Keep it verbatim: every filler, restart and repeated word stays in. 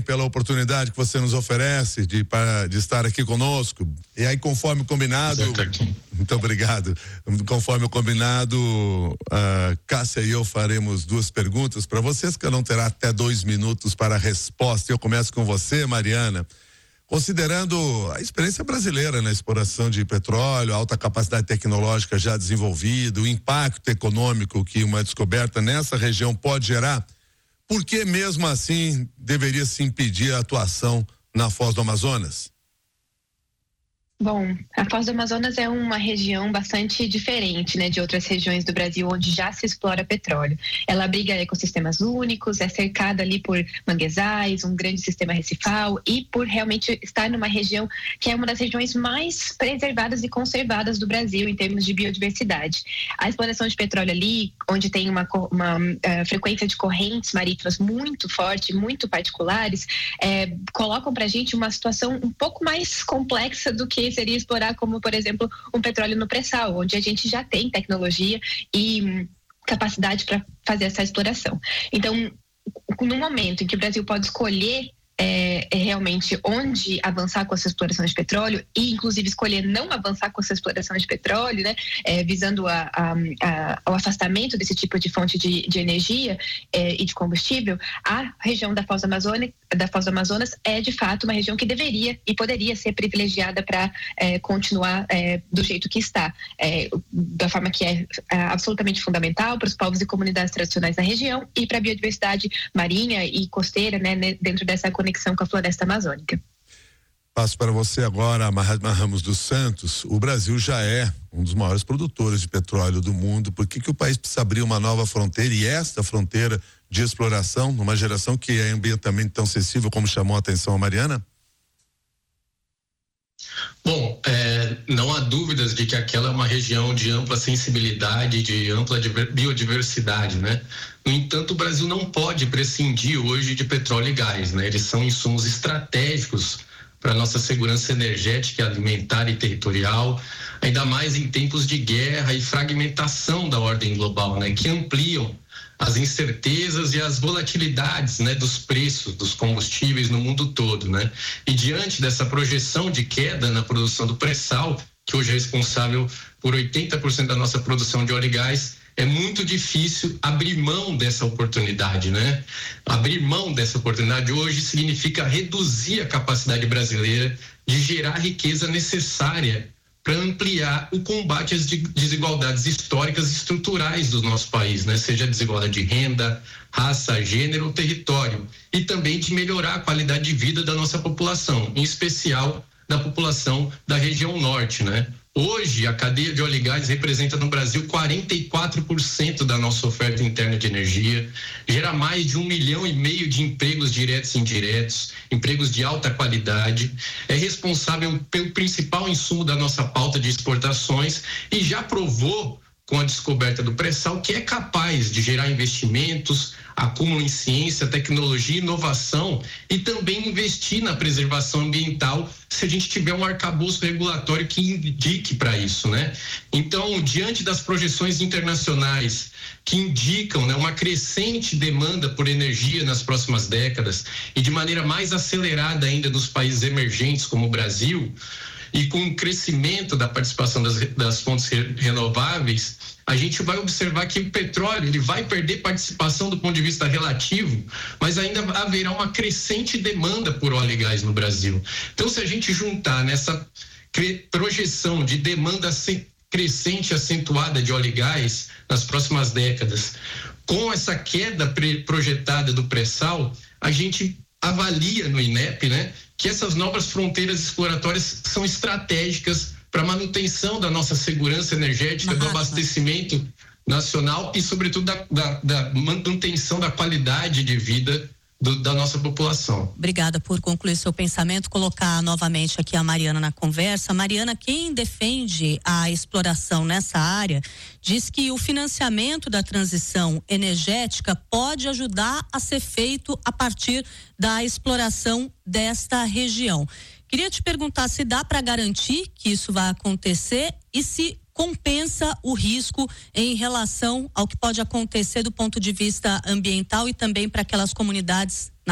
pela oportunidade que você nos oferece de, para, de estar aqui conosco. E aí, conforme combinado, muito obrigado. Conforme o combinado, uh, Cássia e eu faremos duas perguntas para vocês, que não terá até dois minutos para a resposta. Eu começo com você, Mariana. Considerando a experiência brasileira na exploração de petróleo, a alta capacidade tecnológica já desenvolvida, o impacto econômico que uma descoberta nessa região pode gerar, por que mesmo assim deveria se impedir a atuação na Foz do Amazonas? Bom, a Foz do Amazonas é uma região bastante diferente, né, de outras regiões do Brasil onde já se explora petróleo. Ela abriga ecossistemas únicos, é cercada ali por manguezais, um grande sistema recifal e por realmente estar numa região que é uma das regiões mais preservadas e conservadas do Brasil em termos de biodiversidade. A exploração de petróleo ali, onde tem uma, uma uh, frequência de correntes marítimas muito forte, muito particulares, é, colocam pra gente uma situação um pouco mais complexa do que seria explorar, como por exemplo um petróleo no pré-sal, onde a gente já tem tecnologia e hum, capacidade para fazer essa exploração. Então, no momento em que o Brasil pode escolher É, é realmente onde avançar com essa exploração de petróleo e inclusive escolher não avançar com essa exploração de petróleo, né, é, visando a, a, a, ao afastamento desse tipo de fonte de, de energia é, e de combustível, a região da Foz do Amazonas, da Foz do Amazonas é de fato uma região que deveria e poderia ser privilegiada para é, continuar é, do jeito que está, é, da forma que é, é absolutamente fundamental para os povos e comunidades tradicionais da região e para a biodiversidade marinha e costeira, né, dentro dessa conexão com a floresta amazônica. Passo para você agora, Mahatma Ramos dos Santos. O Brasil já é um dos maiores produtores de petróleo do mundo. Por que que o país precisa abrir uma nova fronteira, e esta fronteira de exploração numa geração que é ambientalmente tão sensível, como chamou a atenção a Mariana? Bom, é, não há dúvidas de que aquela é uma região de ampla sensibilidade, de ampla biodiversidade, né? No entanto, o Brasil não pode prescindir hoje de petróleo e gás, né? Eles são insumos estratégicos para a nossa segurança energética, alimentar e territorial, ainda mais em tempos de guerra e fragmentação da ordem global, né? Que ampliam as incertezas e as volatilidades, né, dos preços dos combustíveis no mundo todo, né? E diante dessa projeção de queda na produção do pré-sal, que hoje é responsável por oitenta por cento da nossa produção de óleo e gás, é muito difícil abrir mão dessa oportunidade, né? Abrir mão dessa oportunidade hoje significa reduzir a capacidade brasileira de gerar a riqueza necessária para ampliar o combate às desigualdades históricas e estruturais do nosso país, né? Seja desigualdade de renda, raça, gênero ou território, e também de melhorar a qualidade de vida da nossa população, em especial da população da região norte, né? Hoje, a cadeia de óleo e gás representa no Brasil quarenta e quatro por cento da nossa oferta interna de energia, gera mais de um milhão e meio de empregos diretos e indiretos, empregos de alta qualidade, é responsável pelo principal insumo da nossa pauta de exportações e já provou com a descoberta do pré-sal que é capaz de gerar investimentos, acúmulo em ciência, tecnologia, inovação e também investir na preservação ambiental se a gente tiver um arcabouço regulatório que indique para isso, né? Então, diante das projeções internacionais que indicam, né, uma crescente demanda por energia nas próximas décadas e de maneira mais acelerada ainda nos países emergentes como o Brasil, e com o crescimento da participação das, das fontes renováveis, a gente vai observar que o petróleo ele vai perder participação do ponto de vista relativo, mas ainda haverá uma crescente demanda por óleo e gás no Brasil. Então, se a gente juntar nessa projeção de demanda crescente acentuada de óleo e gás nas próximas décadas, com essa queda projetada do pré-sal, a gente avalia no INEP, né, que essas novas fronteiras exploratórias são estratégicas para a manutenção da nossa segurança energética, do abastecimento nacional e, sobretudo, da, da, da manutenção da qualidade de vida do, da nossa população. Obrigada por concluir seu pensamento, colocar novamente aqui a Mariana na conversa. Mariana, quem defende a exploração nessa área diz que o financiamento da transição energética pode ajudar a ser feito a partir da exploração desta região. Queria te perguntar se dá para garantir que isso vai acontecer e se compensa o risco em relação ao que pode acontecer do ponto de vista ambiental e também para aquelas comunidades